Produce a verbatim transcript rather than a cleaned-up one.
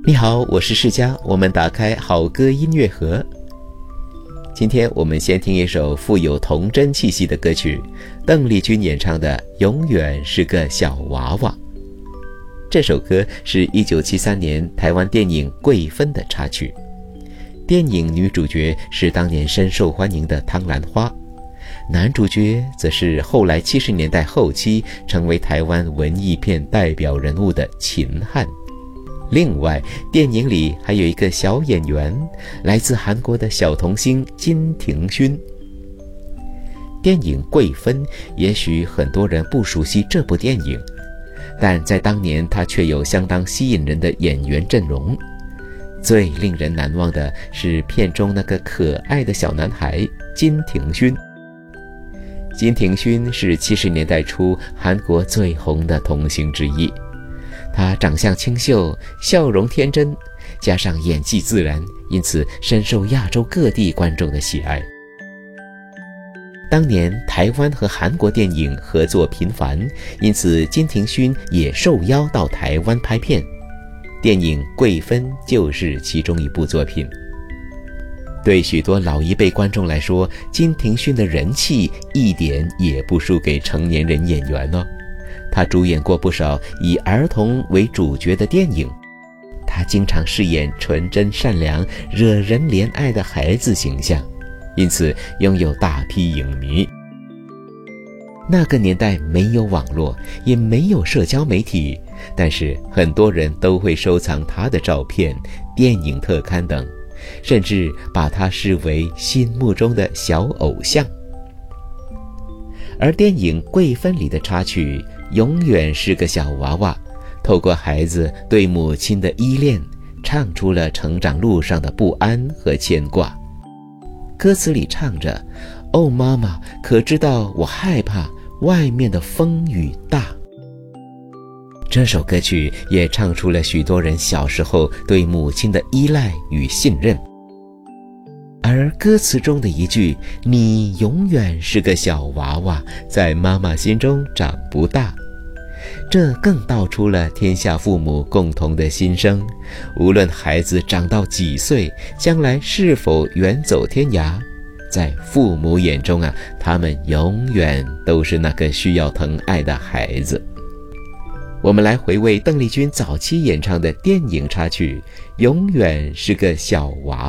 你好，我是世佳，我们打开好歌音乐盒。今天我们先听一首富有童真气息的歌曲，邓丽君演唱的《永远是个小娃娃》。这首歌是一九七三年台湾电影《桂芬》的插曲，电影女主角是当年深受欢迎的汤兰花，男主角则是后来七十年代后期成为台湾文艺片代表人物的秦汉。另外，电影里还有一个小演员，来自韩国的小童星金廷勋。电影《桂芬》也许很多人不熟悉这部电影，但在当年它却有相当吸引人的演员阵容。最令人难忘的是片中那个可爱的小男孩金廷勋。金廷勋是七十年代初韩国最红的童星之一，他长相清秀，笑容天真，加上演技自然，因此深受亚洲各地观众的喜爱。当年台湾和韩国电影合作频繁，因此金廷勋也受邀到台湾拍片，电影《桂芬》就是其中一部作品。对许多老一辈观众来说，金廷勋的人气一点也不输给成年人演员哦。他主演过不少以儿童为主角的电影，他经常饰演纯真善良、惹人怜爱的孩子形象，因此拥有大批影迷。那个年代没有网络，也没有社交媒体，但是很多人都会收藏他的照片、电影特刊等，甚至把他视为心目中的小偶像。而电影《桂芬》里的插曲永远是个小娃娃，透过孩子对母亲的依恋，唱出了成长路上的不安和牵挂。歌词里唱着：哦，妈妈，可知道我害怕外面的风雨大。这首歌曲也唱出了许多人小时候对母亲的依赖与信任。而歌词中的一句“你永远是个小娃娃，在妈妈心中长不大”，这更道出了天下父母共同的心声。无论孩子长到几岁，将来是否远走天涯，在父母眼中啊，他们永远都是那个需要疼爱的孩子。我们来回味邓丽君早期演唱的电影插曲《永远是个小娃娃》。